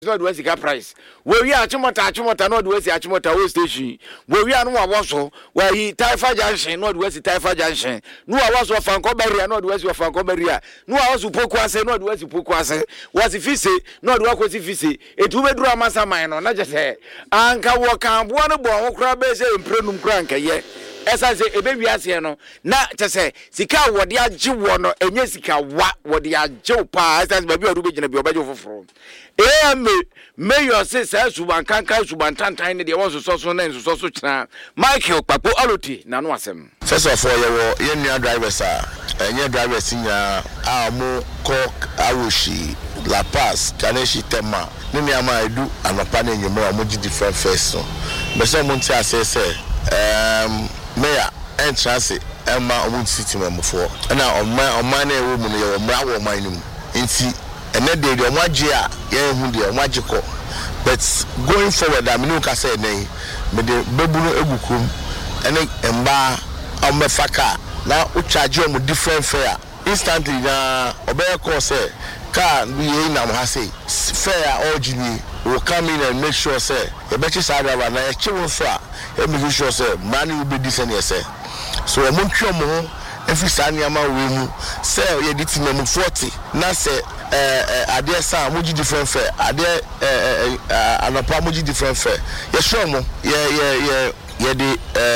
no do sika price we wi achimota no do si achimota wo station we wi anu awoso we yi Taifa Junction no do si Taifa Junction no awoso Fanko Barrier no do si Fanko Barrier no awoso Pokuase no do si Pokuase was fise no do akosi fise etu be duru amasa man no na je se anka wo kan bo no bo ho kra be se emprenum kra nka ye esa se ebe wiase no na chese sika wode agye wo no enye sika wa wode agye pa esa se ba bi odu be gina bi obaje foforo mayor say suban kankan suban tantan ne de won so na so kira Michael Papo Aloti na no asem first of all ye nua drivers enye drivers nya amu Kok Awoshi La Paz Kaneshi Tema ne mi ama edu anopa na enyemo amu di different face so be so mo nti asese mayor entrance Emma omu city memfo na oma na ewo mu no ye omra wo man nim nti ene de omagye a ye hu de omagye ko but going forward I mean ka say nei me de bebuno egukum ene emba omefaka na o charge o different fare instantly na obey call say car we na mo ha say fare origin will come in and make sure say e be chi side na e chi won so a e make sure say money will be decent say so e mo ntwe mo every saniama we mu say ye dit me 40 na say ade sa moji different fare ade anapa moji different fare ye sure mo ye de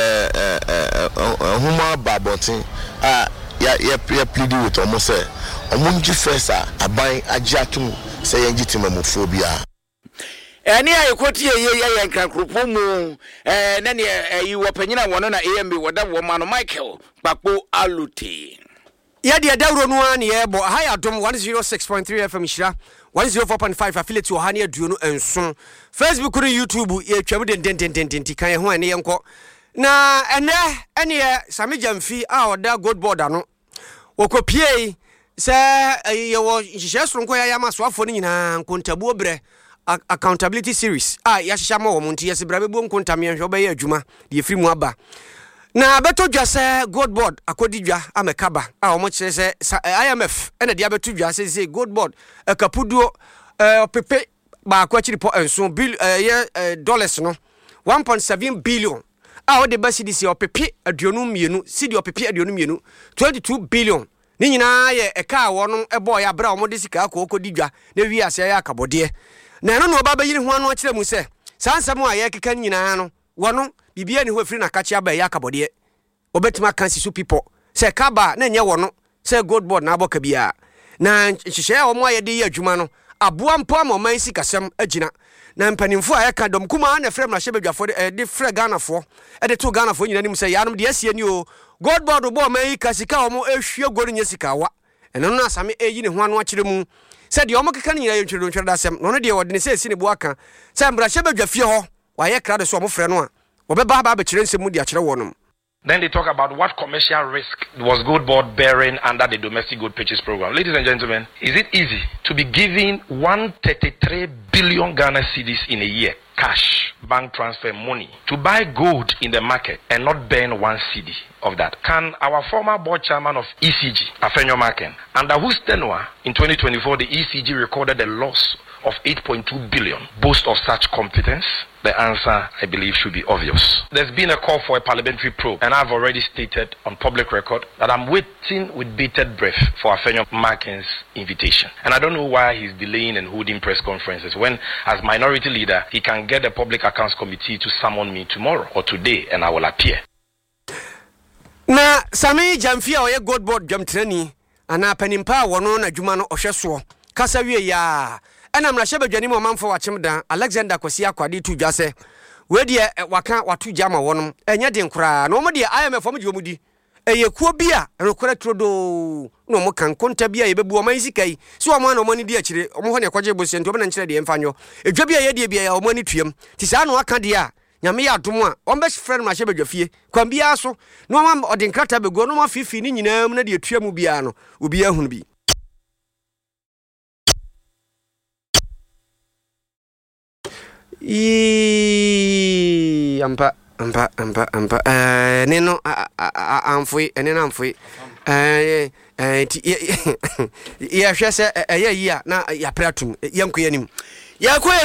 huma babontin ye pleading with omo say omunji first aban agiatum say ye ngitimamofo bia eni ayekoti ye nkankropo mu na ne yi wopanyina wono na AMB woda wo ma no Michael Papo Aloti ya de dawro no an ye bo ha ya dom 106.3 FM Shira 104.5 affiliate o ha ne aduonu enso Facebook no YouTube ye twam den kan ye ho ene ye nko na ene ye samejamfi a oda gold board ano wokopie se ye wo nhihye soronko ya ma so afo ni nyina nkontabu obre accountability series ya hihya ma wo monti yesi bra bebu nkontam ye hwe oba ye adwuma de free mu aba na beto dwa se gold board akodi dwa amekaba omo kire se IMF ena dia beto dwa se gold board kapuduo pepe ba akwachiri po enso bill dollars no 1.7 billion o de basi disi opepe aduonu mienu sidi opepe aduonu mienu 22 billion ni nyina ye eka wono ebo ya bra omo de sika akokodi dwa na wi ase ya akabode na no oba bayiri ho anu akire mu se sansam a ye keka nyina no wono bibia ni ho free na kachi aba ya akabode obetima kansi su people se kaba na nye wono se gold board na aboka bia na nhihye a omo ayede ye adwuma no aboa mpo amoman sikasem agina na mpanimfo a yeka dom kuma na frem na hyebedwafo de frɛ Ghanafo de to Ghanafo nyina nim se yanom de asie ni o gold board bo man yi kasika omo ehwie gori nya sika wa eno no asame eyi ne ho anu akire mu se de omo keka nyina ye ntwedwo dasem no de wode ne se esi ne bo aka se mbra hyebedwafie ho wa ye kra de so omo frɛ no a obeba ba kire nsem mu de akire wonom. Then they talk about what commercial risk was Gold Board bearing under the domestic gold purchase program. Ladies and gentlemen, is it easy to be giving 133 billion Ghana cedis in a year, cash, bank transfer money, to buy gold in the market and not burn 1 cedi of that? Can our former board chairman of ECG, Afenyo Maken, under whose tenure in 2024 the ECG recorded a loss of 8.2 billion, boast of such competence? The answer, I believe, should be obvious. There's been a call for a parliamentary probe, and I've already stated on public record that I'm waiting with bated breath for Afenyo Maken's invitation. And I don't know why he's delaying and holding press conferences when, as minority leader, he can get the Public Accounts Committee to summon me tomorrow or today, and I will appear. Na Sami Jamfia oye gold board jamtreni ana panimpa wono na dwuma no ohweso kasa wie ya ena mra hyebadwani mo manfo wachemdan Alexander Kwasi Akwade tu dwase we de waka watu jama wonom enye de nkura na omo de IMF omo de omudi eyekuo bia rekora trodo no mo kan konta bia yebebu oman sikai so omo na omo ni di akire omo ho ne kwaje bosie nti omo na nkire de emfanyo edwa bia ye de bia ya omo ni tuam ti sa no aka de a nyame ya dom a ombe friend ma hyebadwafie kwan bia so no omo ode nkrata bego no ma fifi ni nyinam na de tuam bia no obi ahunu bi ampa neno amfoi enena amfoi ya hwese ya na ya pratum yanko yanim yakɔ